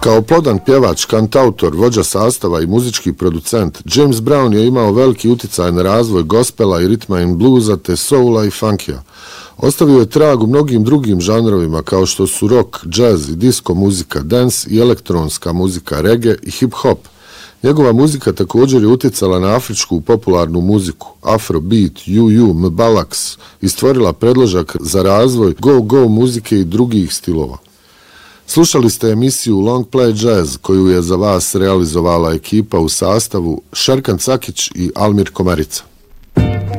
Kao plodan pjevač, kantautor, vođa sastava i muzički producent, James Brown je imao veliki uticaj na razvoj gospela i ritma and bluesa te soula i funkija. Ostavio je trag u mnogim drugim žanrovima kao što su rock, jazz i disco muzika, dance i elektronska muzika, reggae i hip-hop. Njegova muzika također je utjecala na afričku popularnu muziku, afrobeat, juju, mbalaks i stvorila predložak za razvoj go-go muzike i drugih stilova. Slušali ste emisiju Long Play Jazz koju je za vas realizovala ekipa u sastavu Šerkan Cakić i Almir Komarica.